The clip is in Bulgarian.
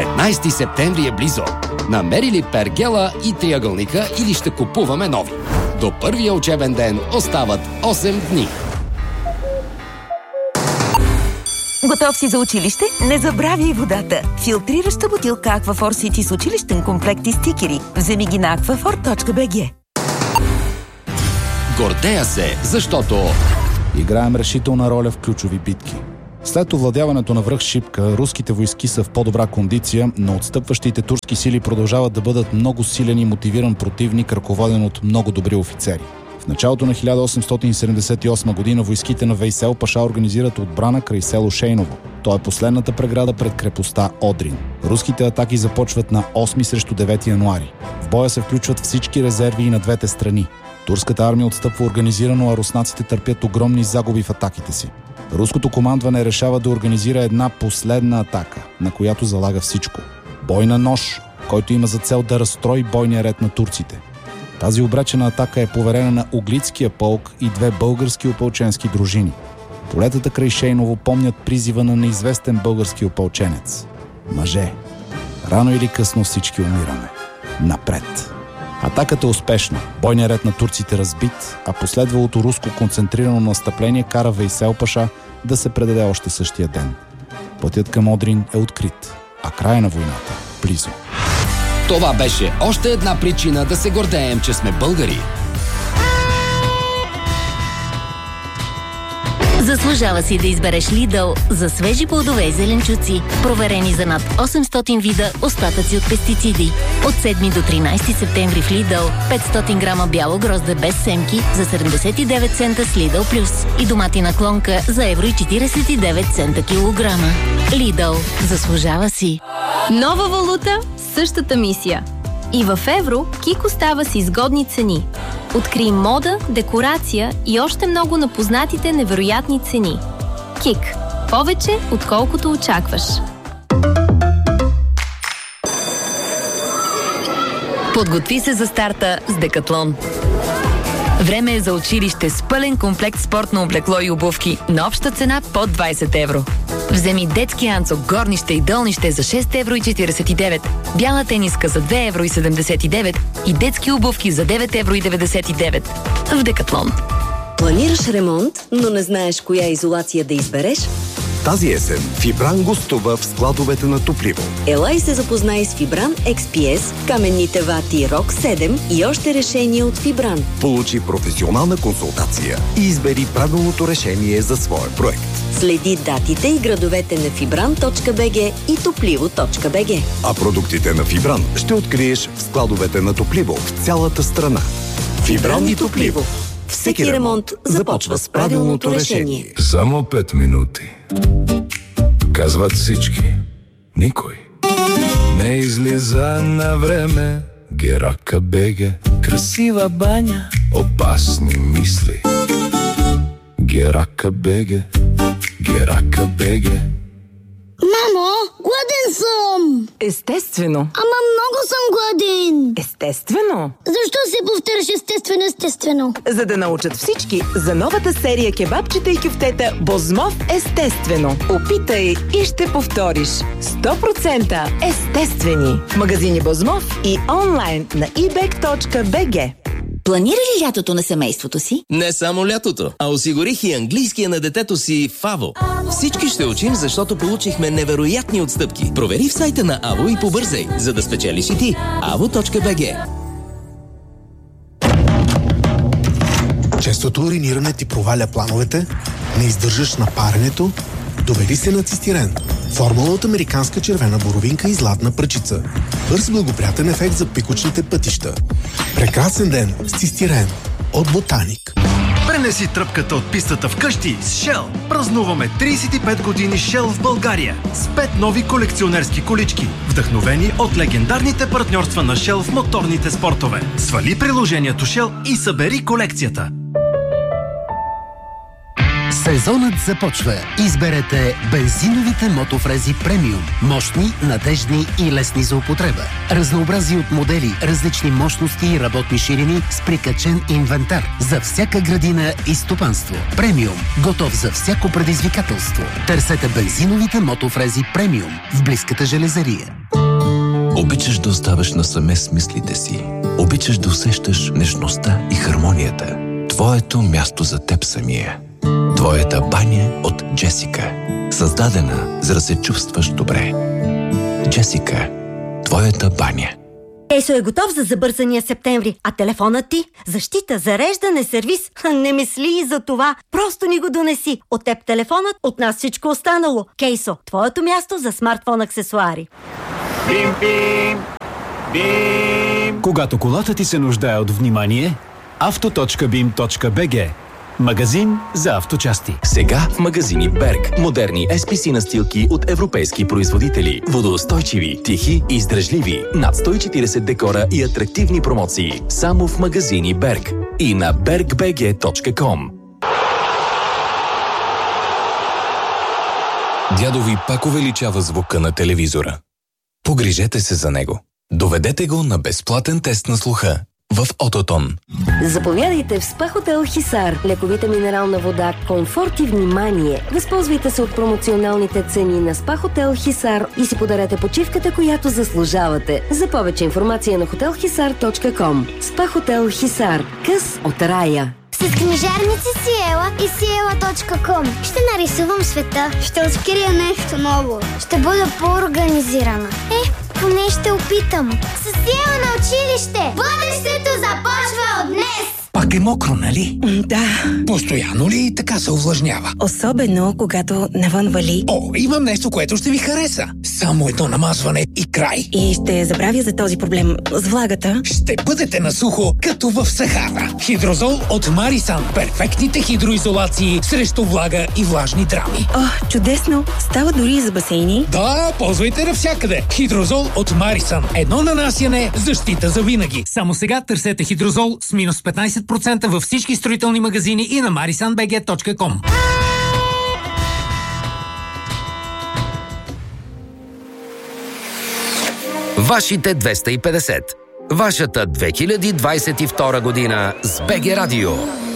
15 септември е близо. Намери ли пергела и триъгълника или ще купуваме нови? До първия учебен ден остават 8 дни. Готов си за училище? Не забравяй водата. Филтрираща бутилка Aquaphor City с училищен комплект и стикери. Вземи ги на aquaphor.bg. Гордея се, защото играем решителна роля в ключови битки. След овладяването на връх Шипка, руските войски са в по-добра кондиция, но отстъпващите турски сили продължават да бъдат много силен и мотивиран противник, ръководен от много добри офицери. В началото на 1878 година войските на Вейсел Паша организират отбрана край село Шейново. То е последната преграда пред крепостта Одрин. Руските атаки започват на 8 срещу 9 януари. В боя се включват всички резерви и на двете страни. Турската армия отстъпва организирано, а руснаците търпят огромни загуби в атаките си. Руското командване решава да организира една последна атака, на която залага всичко. Бой на нож, който има за цел да разстрои бойния ред на турците. Тази обречена атака е поверена на Углицкия полк и 2 български опълченски дружини. Полетата край Шейново помнят призива на неизвестен български опълченец. Мъже, рано или късно всички умираме. Напред! Атаката е успешна, бойният ред на турците разбит, а последвалото руско концентрирано настъпление кара Вейсел Паша да се предаде още същия ден. Пътят към Одрин е открит, а края на войната близо. това беше още една причина да се гордеем, че сме българи. Заслужава си да избереш Lidl за свежи плодове и зеленчуци, проверени за над 800 вида остатъци от пестициди. От 7 до 13 септември в Lidl 500 грама бяло грозде без семки за 79 цента с Lidl Plus и доматина клонка за €1,49 цента килограма. Lidl. Заслужава си. Нова валута, същата мисия. И в евро Кик остава с изгодни цени. Открий мода, декорация и още много на познатите невероятни цени. Кик. Повече, отколкото очакваш. Подготви се за старта с Декатлон. Време е за училище с пълен комплект спортно облекло и обувки на обща цена под 20 евро. Вземи детски анцук, горнище и долнище за €6,49, бяла тениска за €2,79 и детски обувки за €9,99. В Декатлон. Планираш ремонт, но не знаеш коя изолация да избереш? Тази есен Фибран гостува в складовете на Топливо. Ела и се запознай с Фибран XPS, каменните вати Rock 7 и още решения от Фибран. Получи професионална консултация и избери правилното решение за своя проект. Следи датите и градовете на fibran.bg и toplivo.bg. А продуктите на Фибран ще откриеш в складовете на Топливо в цялата страна. Фибран и Топливо. Всеки ремонт започва с правилното решение. Само 5 минути. Казват всички. Никой не излиза на време. Герака беге. Красива баня. Опасни мисли. Герака беге. Герака беге. Мамо, гладен съм! Естествено. Ама много съм гладен! Естествено. Защо се повтаряш естествено? За да научат всички за новата серия кебабчета и кюфтета Бозмов естествено. Опитай и ще повториш. 100% естествени. В магазини Бозмов и онлайн на ebek.bg. Планира ли лятото на семейството си? Не само лятото, а осигурих и английския на детето си в АВО. Всички ще учим, защото получихме невероятни отстъпки. Провери в сайта на АВО и побързай, за да спечелиш и ти. avo.bg. Честото уриниране ти проваля плановете? Не издържаш на паренето? Доведи се на цистирен. Формула от американска червена боровинка и златна пръчица. Бърз благоприятен ефект за пикочните пътища. Прекрасен ден с цистирен от Ботаник. Пренеси тръпката от пистата вкъщи с Shell. Празнуваме 35 години Shell в България с 5 нови колекционерски колички, вдъхновени от легендарните партньорства на Shell в моторните спортове. Свали приложението Shell и събери колекцията. Сезонът започва. Изберете бензиновите мотофрези премиум. Мощни, надеждни и лесни за употреба. Разнообразие от модели, различни мощности и работни ширини с прикачен инвентар. За всяка градина и стопанство. Премиум. Готов за всяко предизвикателство. Търсете бензиновите мотофрези премиум в близката железария. Обичаш да оставаш насаме с мислите си. Обичаш да усещаш нежността и хармонията. Твоето място за теб самия. Твоята баня от Джесика. Създадена, за да се чувстваш добре. Джесика. Твоята баня. Кейсо е готов за забързания септември, а телефонът ти – защита, зареждане, сервис. Не мисли и за това. Просто ни го донеси. От теб телефонът, от нас всичко останало. Кейсо – твоето място за смартфон аксесуари. Бим-бим! Бим! Когато колата ти се нуждае от внимание, auto.bim.bg. Магазин за авточасти. Сега в магазини Берг. Модерни SPC настилки от европейски производители. Водоустойчиви, тихи и издръжливи. Над 140 декора и атрактивни промоции. Само в магазини Берг. И на bergbg.com. Дядо ви пак увеличава звука на телевизора. Погрижете се за него. Доведете го на безплатен тест на слуха в Ототон. Заповядайте в СПА Хотел Хисар. Лековита минерална вода, комфорт и внимание. Възползвайте се от промоционалните цени на СПА Хотел Хисар и си подарете почивката, която заслужавате. За повече информация на hotelhisar.com. СПА Хотел Хисар. Къс от рая. С книжарници Сиела и Сиела.com ще нарисувам света. Ще открия нещо ново. Ще бъда по-организирана. Поне ще опитам. С Сиела на училище. Бъдещето започва от днес. Пак е мокро, нали? Да. Постоянно ли така се увлажнява? Особено, когато навън вали. О, имам нещо, което ще ви хареса. Само едно намазване и край. И ще забравя за този проблем с влагата. Ще бъдете на сухо, като в Сахара. Хидрозол от Марисан. Перфектните хидроизолации срещу влага и влажни драми. О, чудесно. Става дори и за басейни. Да, ползвайте навсякъде. Хидрозол от Марисан. Едно нанасяне, защита за винаги. Само сега търсете хидрозол с минус 15% във всички строителни магазини и на marisanbg.com. Вашите 250. Вашата 2022 година с БГ Радио.